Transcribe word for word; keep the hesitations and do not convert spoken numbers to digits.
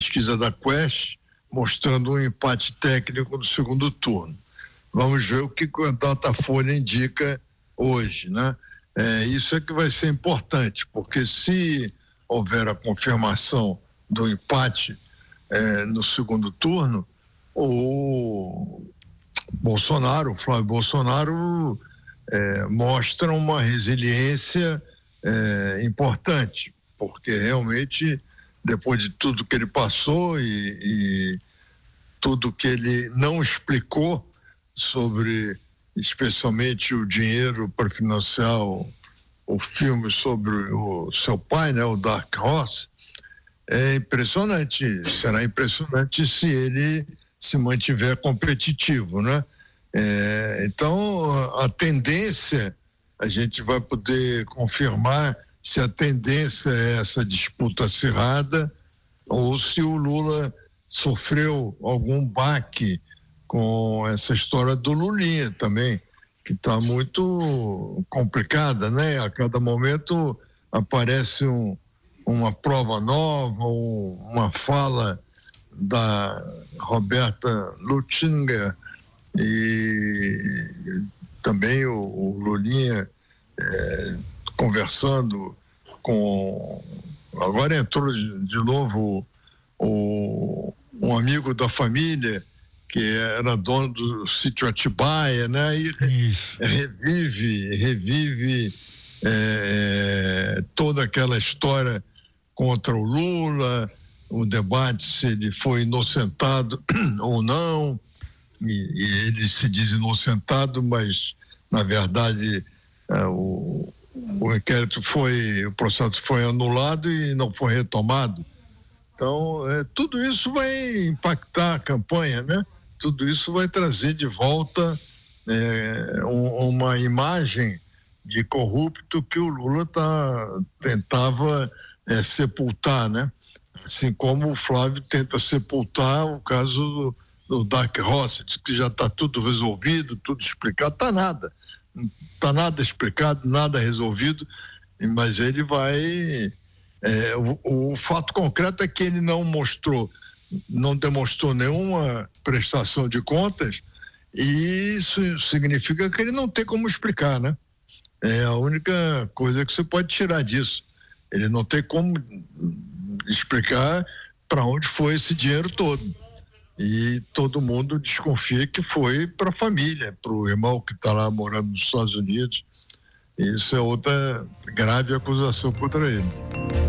pesquisa da Quest mostrando um empate técnico no segundo turno. Vamos ver o que a Datafolha indica hoje, né? É, isso é que vai ser importante, porque se houver a confirmação do empate é, no segundo turno, o Bolsonaro, o Flávio Bolsonaro é, mostra uma resiliência é, importante, porque realmente, depois de tudo que ele passou e, e tudo que ele não explicou sobre, especialmente o dinheiro para financiar o, o filme sobre o seu pai, né, o Dark Horse, é impressionante, será impressionante se ele se mantiver competitivo, né? É, então, a tendência, a gente vai poder confirmar se a tendência é essa disputa acirrada ou se o Lula sofreu algum baque com essa história do Lulinha também, que está muito complicada, né? A cada momento aparece um, uma prova nova, um, uma fala da Roberta Lutzinger e também o, o Lulinha é, conversando com... Agora entrou de, de novo o, um amigo da família que era dono do sítio Atibaia, né? E Isso. revive, revive é, toda aquela história contra o Lula, o debate se ele foi inocentado ou não, e, e ele se diz inocentado, mas na verdade é, o, o inquérito foi, o processo foi anulado e não foi retomado. Então, é, tudo isso vai impactar a campanha, né? Tudo isso vai trazer de volta é, um, uma imagem de corrupto que o Lula tá, tentava é, sepultar, né? Assim como o Flávio tenta sepultar o caso do, do Dark Horse, diz que já está tudo resolvido, tudo explicado, está nada, não está nada explicado, nada resolvido, mas ele vai... É, o, o fato concreto é que ele não mostrou, não demonstrou nenhuma prestação de contas, e isso significa que ele não tem como explicar, né? É a única coisa que você pode tirar disso. Ele não tem como explicar para onde foi esse dinheiro todo. E todo mundo desconfia que foi para a família, para o irmão que está lá morando nos Estados Unidos. Isso é outra grave acusação contra ele.